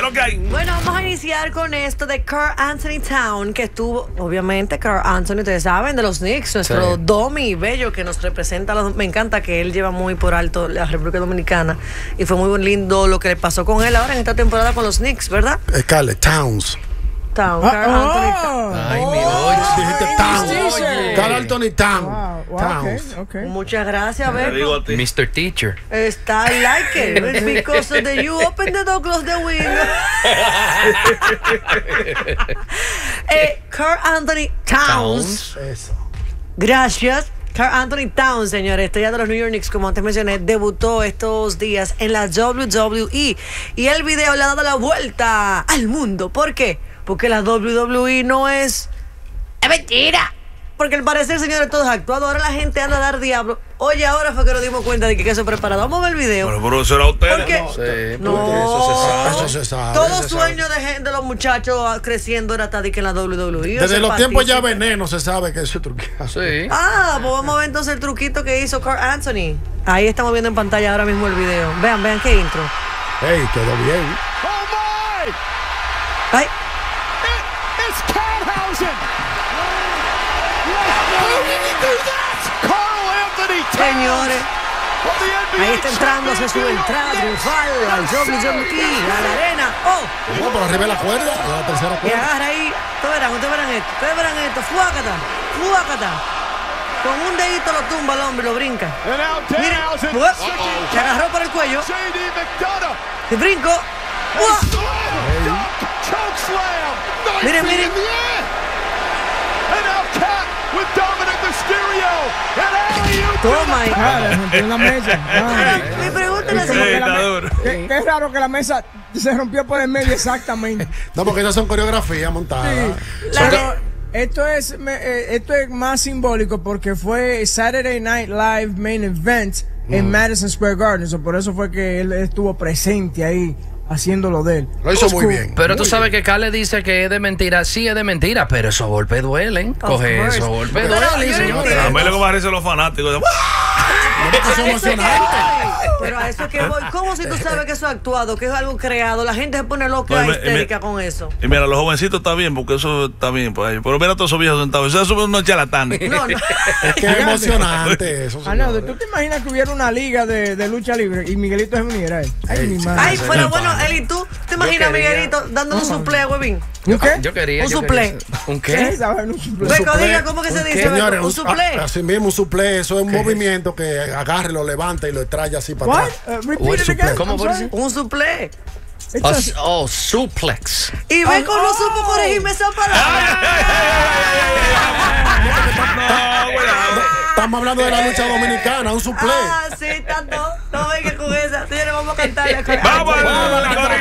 lo que hay. Bueno, vamos a iniciar con esto de Karl Anthony Towns, que estuvo, obviamente, Karl Anthony, ustedes saben, de los Knicks, nuestro Domi bello que nos representa. Me encanta que él lleva muy por alto la República Dominicana y fue muy lindo lo que le pasó con él ahora en esta temporada con los Knicks, ¿verdad? Scarlett Towns. Karl Anthony Towns. Ay, mi oye. Dijiste Towns. Karl Anthony Towns. Wow, okay. Muchas gracias, Beto. Mr. Teacher. Está like it. It's because of the you open the door, close the window. Karl Anthony Towns. Eso. Gracias. Karl Anthony Towns, señores, estrella de los New York Knicks, como antes mencioné, debutó estos días en la WWE y el video le ha dado la vuelta al mundo. ¿Por qué? Porque la WWE no es mentira. Porque al parecer, señores, todo es actuado. Ahora la gente anda a dar diablo. Oye, ahora fue que nos dimos cuenta de que eso es preparado. Vamos a ver el video. Pero eso era usted. Porque Eso se sabe. Todo sueño de los muchachos creciendo era estar en la WWE. Desde los tiempos ya Veneno se sabe que eso es truqueado. Sí. Ah, pues vamos a ver entonces el truquito que hizo Karl Anthony. Ahí estamos viendo en pantalla ahora mismo el video. Vean qué intro. Ey, quedó bien. Ay. It's Townsend. How did he do that? Karl Anthony Towns. Señores, ahí está entrando, se sube entrada triunfal al WWE, a la arena. ¡Oh! No, por arriba de la cuerda, la tercera Y cuerda. agarra ahí. Ustedes verán esto. Fuácata. Con un dedito lo tumba al hombre y lo brinca. Miren, se agarró por el cuello. Y brinco. Miren. Toma ahí. Rompió una mesa. Mi pregunta es la Sí, siguiente. está duro. Qué raro que la mesa se rompió por el medio exactamente. No, porque esas son coreografías montadas. Pero esto es más simbólico porque fue Saturday Night Live Main Event en Madison Square Garden. Por eso fue que él estuvo presente ahí haciéndolo de él. Lo hizo muy bien. Pero tú sabes que Carl le dice que es de mentira. Sí, es de mentira, pero esos golpes duelen. Coge course. esos golpes Pero duelen, yo señores. A mí lo que me parece los fanáticos. Es emocionante. Pero a eso que voy. ¿Cómo si tú sabes que eso es actuado, que es algo creado? La gente se pone loca, No, histérica con eso. Y mira, los jovencitos está bien, porque eso está bien para ellos. Pero mira a todos esos viejos sentados. Eso es unos charlatanes. No. Es que es emocionante eso. Arnaldo, ¿tú te imaginas que hubiera una liga de lucha libre y Miguelito se uniera a él? Ay, mi madre. Ay, fuera bueno, Eli, ¿tú te imaginas a quería. Miguelito dándole un suple a Huevín? ¿Un qué? Yo quería. Un yo suplé. quería- ¿Un ¿Qué qué? es esa vaina? Un suple. Beco, suplé. diga cómo que se dice, Señores, Beco, un suple. así mismo un suple, eso es un movimiento que agarre, lo levanta y lo trae así para What? atrás. Repeat it again. ¿Cómo I'm puede sorry. Un suple. Suplex. Y Beco no supo corregirme esa palabra. Estamos hablando de la lucha dominicana, un suple. Ah, sí, tanto. No venga con esa. Señores, vamos a cantarle. Vamos a